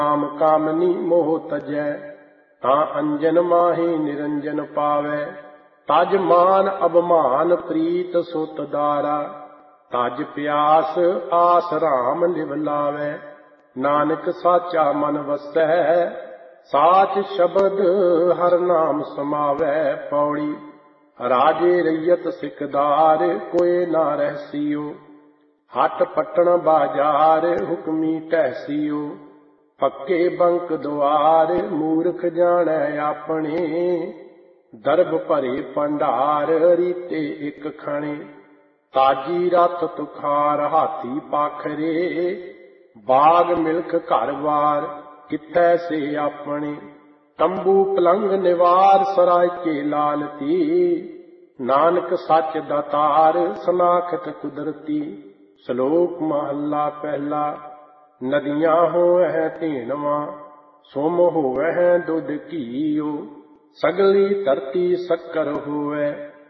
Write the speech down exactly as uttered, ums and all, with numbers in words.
काम कामनी मोह तजै, ता अंजन माही निरंजन पावै। तज मान अबमान प्रीत सुत दारा, तज प्यास आस राम लिव लावै। नानक साचा मन वसै, साच शब्द हर नाम समावै। पौड़ी राजे रैयत सिकदार, कोय ना रहसियो। हट पटन बाजार, हुक्मी टहसियो। पक्के बंक द्वार, मूर्ख जानै आपने। दरब भरे भंडार, रीते एक खणे। ताजी रथ तुखार, हाथी पाखरे। बाग मिल्ख घर बार, कितै से आपने। तंबू पलंग निवार, सराय लालती। नानक सच दातार, सनाखत कुदरती। श्लोक महला पहला। नदियां होवै धेनवां, सुम होवै दुध घीओ। सगली धरती शक्कर होवै,